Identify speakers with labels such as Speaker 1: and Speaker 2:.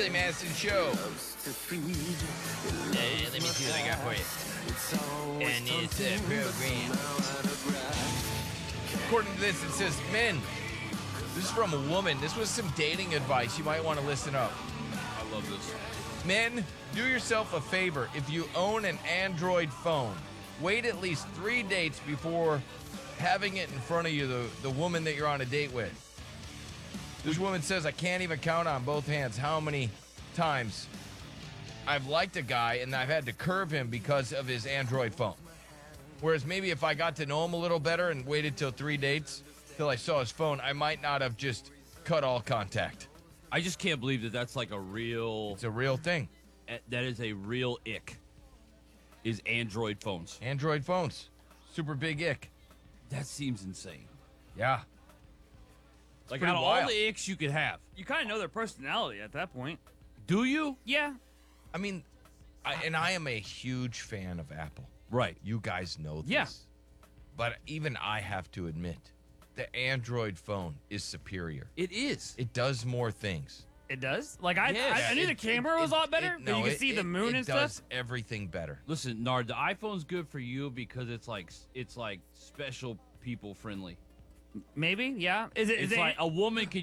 Speaker 1: Billy Madison Show. Let me see what I got for you. And it's a program. According to this, it says, men, this is from a woman. This was some dating advice. You might want to listen up.
Speaker 2: I love this.
Speaker 1: Men, do yourself a favor. If you own an Android phone, wait at least 3 dates before having it in front of you, the woman that you're on a date with. This woman says, I can't even count on both hands how many times I've liked a guy and I've had to curve him because of his Android phone. Whereas maybe if I got to know him a little better and waited till 3 dates till I saw his phone, I might not have just cut all contact.
Speaker 2: I just can't believe that that's like a real...
Speaker 1: It's a real thing.
Speaker 2: That is a real ick, is Android phones.
Speaker 1: Android phones. Super big ick.
Speaker 2: That seems insane.
Speaker 1: Yeah.
Speaker 2: Like,
Speaker 1: pretty
Speaker 2: out of all
Speaker 1: wild.
Speaker 2: the icks you could have.
Speaker 3: You kind of know their personality at that point.
Speaker 2: Do you?
Speaker 3: Yeah.
Speaker 1: I mean, I am a huge fan of Apple.
Speaker 2: Right.
Speaker 1: You guys know this.
Speaker 3: Yeah.
Speaker 1: But even I have to admit, the Android phone is superior.
Speaker 2: It is.
Speaker 1: It does more things.
Speaker 3: It does? Like, I
Speaker 2: Yes.
Speaker 3: knew the camera was a lot better, but you can see the moon and
Speaker 1: It does
Speaker 3: stuff.
Speaker 1: everything better.
Speaker 2: Listen, Nard, the iPhone's good for you because it's like special people friendly.
Speaker 3: Maybe, yeah. Is it?
Speaker 2: It's like a woman could